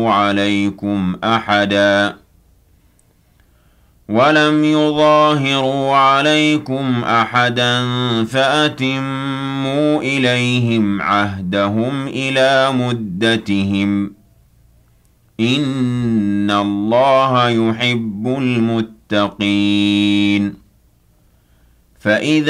يظاهروا عليكم أحدا فأتموا إليهم عهدهم إلى مدتهم إن الله يحب المتقين فإذا